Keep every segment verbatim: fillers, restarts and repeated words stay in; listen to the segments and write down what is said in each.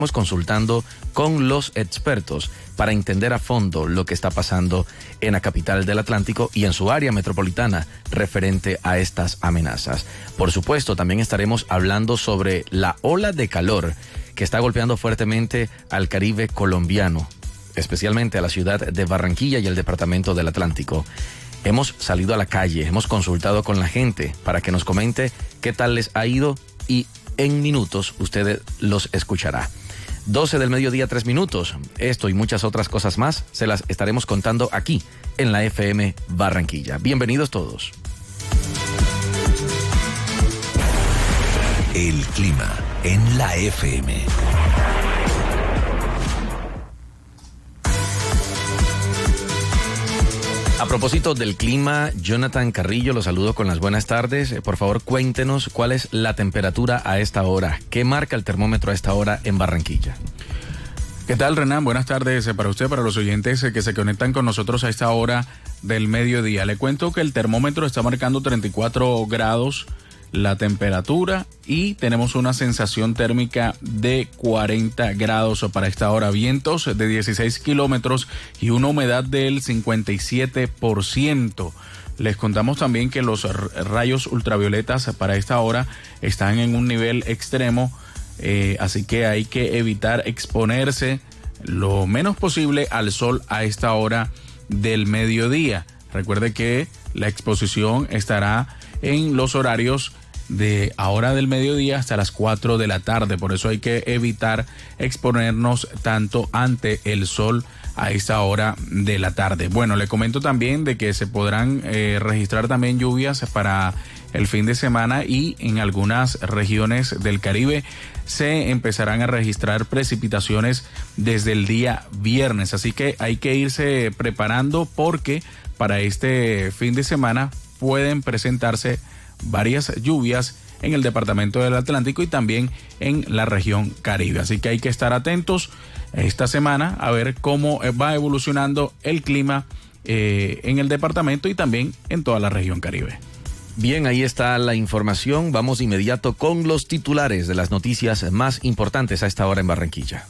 Estamos consultando con los expertos para entender a fondo lo que está pasando en la capital del Atlántico y en su área metropolitana referente a estas amenazas. Por supuesto, también estaremos hablando sobre la ola de calor que está golpeando fuertemente al Caribe colombiano, especialmente a la ciudad de Barranquilla y el departamento del Atlántico. Hemos salido a la calle, hemos consultado con la gente para que nos comente qué tal les ha ido y en minutos usted los escuchará. doce del mediodía, tres minutos. Esto y muchas otras cosas más se las estaremos contando aquí en la F M Barranquilla. Bienvenidos todos. El clima en la F M. A propósito del clima, Jonathan Carrillo, los saludo con las buenas tardes. Por favor, cuéntenos cuál es la temperatura a esta hora. ¿Qué marca el termómetro a esta hora en Barranquilla? ¿Qué tal, Renan? Buenas tardes para usted, para los oyentes que se conectan con nosotros a esta hora del mediodía. Le cuento que el termómetro está marcando treinta y cuatro grados la temperatura y tenemos una sensación térmica de cuarenta grados para esta hora. Vientos de dieciséis kilómetros y una humedad del cincuenta y siete por ciento. Les contamos también que los rayos ultravioletas para esta hora están en un nivel extremo, eh, así que hay que evitar exponerse lo menos posible al sol a esta hora del mediodía. Recuerde que la exposición estará en los horarios de ahora del mediodía hasta las cuatro de la tarde, por eso hay que evitar exponernos tanto ante el sol a esta hora de la tarde. Bueno, le comento también de que se podrán eh, registrar también lluvias para el fin de semana y en algunas regiones del Caribe se empezarán a registrar precipitaciones desde el día viernes, así que hay que irse preparando porque para este fin de semana pueden presentarse varias lluvias en el departamento del Atlántico y también en la región Caribe. Así que hay que estar atentos esta semana a ver cómo va evolucionando el clima eh, en el departamento y también en toda la región Caribe. Bien, ahí está la información. Vamos de inmediato con los titulares de las noticias más importantes a esta hora en Barranquilla.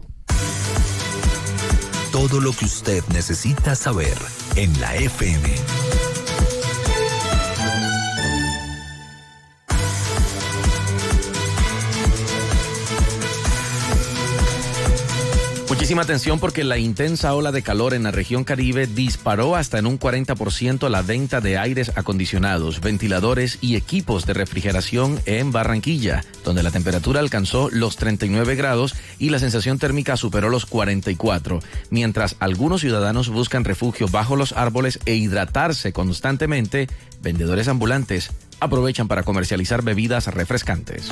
Todo lo que usted necesita saber en la F M. Muchísima atención porque la intensa ola de calor en la región Caribe disparó hasta en un cuarenta por ciento la venta de aires acondicionados, ventiladores y equipos de refrigeración en Barranquilla, donde la temperatura alcanzó los treinta y nueve grados y la sensación térmica superó los cuarenta y cuatro, mientras algunos ciudadanos buscan refugio bajo los árboles e hidratarse constantemente. Vendedores ambulantes aprovechan para comercializar bebidas refrescantes.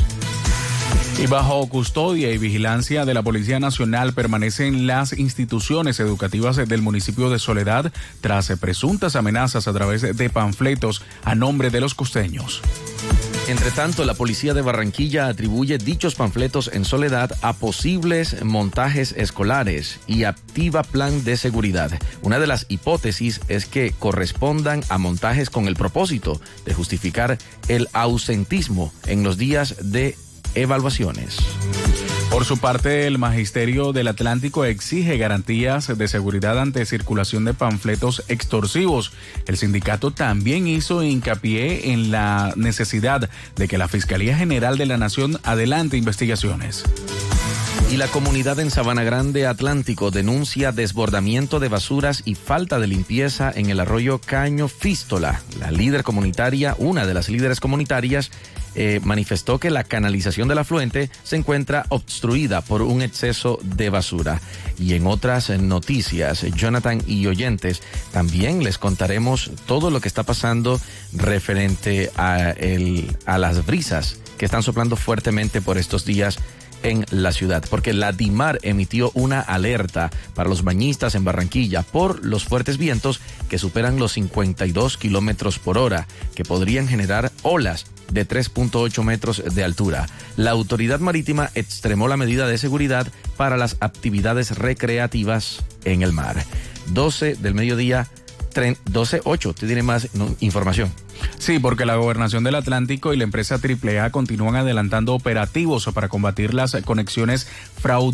Y bajo custodia y vigilancia de la Policía Nacional permanecen las instituciones educativas del municipio de Soledad tras presuntas amenazas a través de panfletos a nombre de los costeños. Entre tanto, la policía de Barranquilla atribuye dichos panfletos en Soledad a posibles montajes escolares y activa plan de seguridad. Una de las hipótesis es que correspondan a montajes con el propósito de justificar el ausentismo en los días de evaluaciones. Por su parte, el Magisterio del Atlántico exige garantías de seguridad ante circulación de panfletos extorsivos. El sindicato también hizo hincapié en la necesidad de que la Fiscalía General de la Nación adelante investigaciones. Y la comunidad en Sabana Grande Atlántico denuncia desbordamiento de basuras y falta de limpieza en el arroyo Caño Fístola. La líder comunitaria, una de las líderes comunitarias, eh, manifestó que la canalización del afluente se encuentra obstruida por un exceso de basura. Y en otras noticias, Jonathan y oyentes, también les contaremos todo lo que está pasando referente a, el, a las brisas que están soplando fuertemente por estos días en la ciudad, porque la DIMAR emitió una alerta para los bañistas en Barranquilla por los fuertes vientos que superan los cincuenta y dos kilómetros por hora, que podrían generar olas de tres punto ocho metros de altura. La autoridad marítima extremó la medida de seguridad para las actividades recreativas en el mar. doce del mediodía, doce ocho. ¿Usted tiene más no, información? Sí, porque la Gobernación del Atlántico y la empresa triple A continúan adelantando operativos para combatir las conexiones fraudulentas